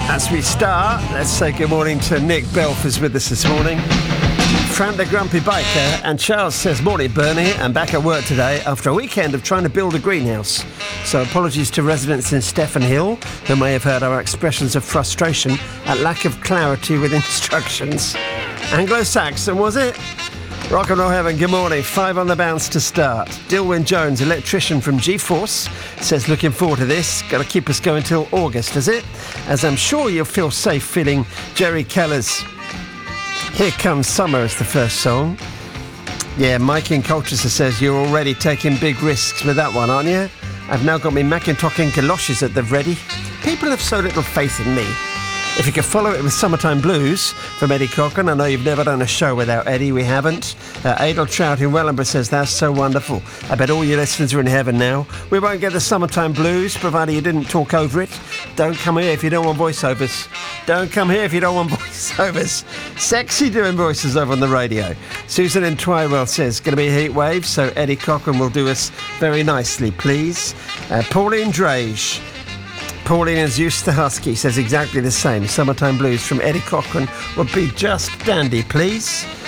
As we start, let's say good morning to Nick Belfast with us this morning. Frank the Grumpy Biker, and Charles says, morning Bernie, I'm back at work today after a weekend of trying to build a greenhouse. So apologies to residents in Stephen Hill who may have heard our expressions of frustration at lack of clarity with instructions. Anglo-Saxon, was it? Rock and Roll Heaven, good morning. 5 on the bounce to start. Dilwyn Jones, electrician from G-Force, says looking forward to this. Got to keep us going till August, does it? As I'm sure you'll feel safe feeling Jerry Keller's Here Comes Summer is the first song. Yeah, Mike in Colchester says you're already taking big risks with that one, aren't you? I've now got my Macintosh and galoshes at the ready. People have so little faith in me. If you could follow it with Summertime Blues from Eddie Cochran. I know you've never done a show without Eddie, we haven't. Adel Trout in Wellingborough says that's so wonderful. I bet all your listeners are in heaven now. We won't get the Summertime Blues, provided you didn't talk over it. Don't come here if you don't want voiceovers. Don't come here if you don't want voiceovers. Sexy doing voices over on the radio. Susan in Twywell says, going to be a heat wave, so Eddie Cochran will do us very nicely, please. Pauline Drage. Pauline is used to Husky, says exactly the same. Summertime Blues from Eddie Cochran would be just dandy, please.